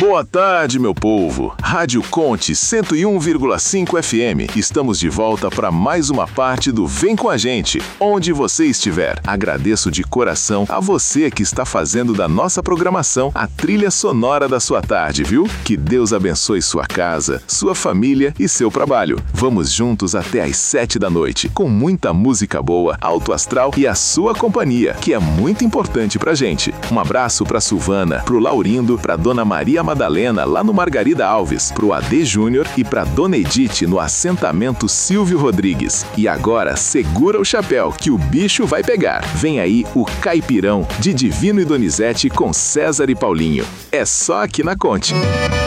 Boa tarde, meu povo. Rádio Conte 101,5 FM. Estamos de volta para mais uma parte do Vem com a gente, onde você estiver. Agradeço de coração a você que está fazendo da nossa programação a trilha sonora da sua tarde, viu? Que Deus abençoe sua casa, sua família e seu trabalho. Vamos juntos até às 7 da noite, com muita música boa, alto astral e a sua companhia, que é muito importante pra gente. Um abraço pra Silvana, pro Laurindo, pra Dona Maria Madalena, lá no Margarida Alves, pro AD Júnior e pra Dona Edith, no assentamento Silvio Rodrigues. E agora, segura o chapéu, que o bicho vai pegar. Vem aí o Caipirão, de Divino e Donizete com César e Paulinho. É só aqui na Conte.